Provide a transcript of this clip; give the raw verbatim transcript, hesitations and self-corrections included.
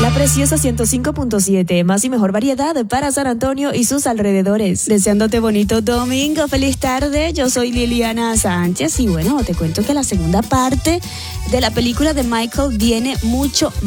La Preciosa ciento cinco punto siete, más y mejor variedad para San Antonio y sus alrededores. Deseándote bonito domingo, feliz tarde. Yo soy Liliana Sánchez y bueno, te cuento que la segunda parte de la película de Michael viene mucho